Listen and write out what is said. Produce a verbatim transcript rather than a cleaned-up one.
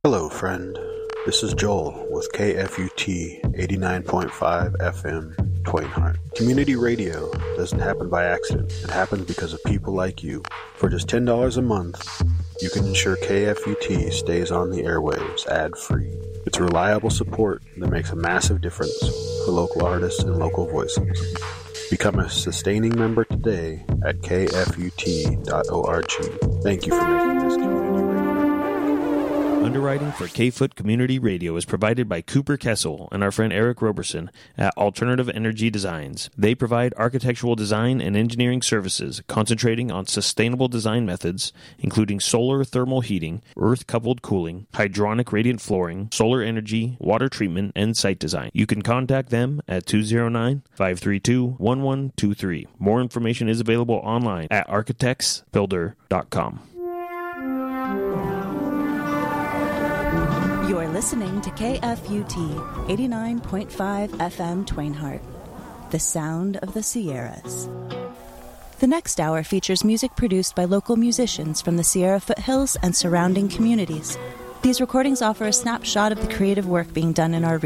Hello, friend. This is Joel with K F U T eighty-nine point five F M, Twain Harte. Community radio doesn't happen by accident. It happens because of people like you. For just ten dollars a month, you can ensure K F U T stays on the airwaves ad-free. It's reliable support that makes a massive difference for local artists and local voices. Become a sustaining member today at K F U T dot org. Thank you for making this community radio. Underwriting for K-Foot Community Radio is provided by Cooper Kessel and our friend Eric Roberson at Alternative Energy Designs. They provide architectural design and engineering services concentrating on sustainable design methods, including solar thermal heating, earth-coupled cooling, hydronic radiant flooring, solar energy, water treatment, and site design. You can contact them at two oh nine, five three two, one one two three. More information is available online at architects builder dot com. You're listening to K F U T eighty-nine point five F M Twain Harte, the sound of the Sierras. The next hour features music produced by local musicians from the Sierra foothills and surrounding communities. These recordings offer a snapshot of the creative work being done in our region.